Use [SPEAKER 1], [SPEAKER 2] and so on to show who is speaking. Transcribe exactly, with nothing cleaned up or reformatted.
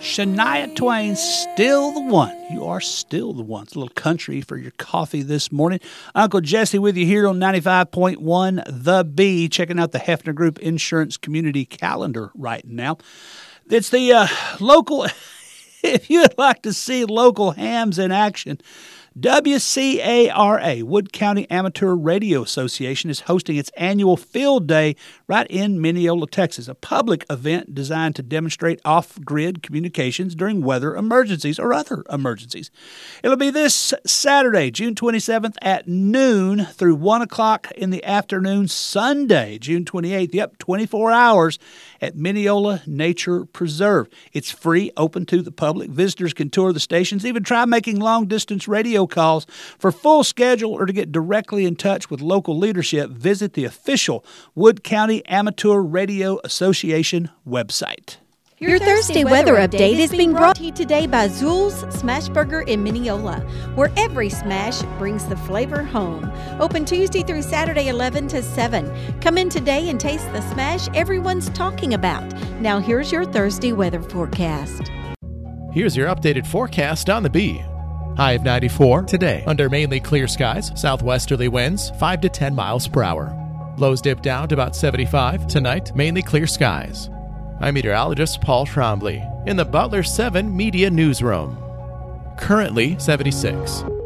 [SPEAKER 1] Shania Twain, still the one. You are still the one. It's a little country for your coffee this morning. Uncle Jesse with you here on ninety-five point one The Bee, checking out the Hefner Group Insurance Community Calendar right now. It's the uh, local, if you'd like to see local hams in action, W C A R A, Wood County Amateur Radio Association, is hosting its annual Field Day right in Mineola, Texas, a public event designed to demonstrate off-grid communications during weather emergencies or other emergencies. It'll be this Saturday, June twenty-seventh at noon through one o'clock in the afternoon, Sunday, June twenty-eighth, yep, twenty-four hours at Mineola Nature Preserve. It's free, open to the public. Visitors can tour the stations, even try making long-distance radio calls. For full schedule or to get directly in touch with local leadership, visit the official Wood County Amateur Radio Association website.
[SPEAKER 2] Your Thursday weather update is being brought to you today by Zool's Smash Burger in Mineola, where every smash brings the flavor home. Open Tuesday through Saturday, eleven to seven. Come in today and taste the smash everyone's talking about. Now here's your Thursday weather forecast.
[SPEAKER 3] Here's your updated forecast on the Bee. High of ninety-four today, under mainly clear skies, southwesterly winds five to ten miles per hour. Lows dip down to about seventy-five tonight, mainly clear skies. I'm meteorologist Paul Trombley in the Butler seven Media Newsroom. Currently seventy-six.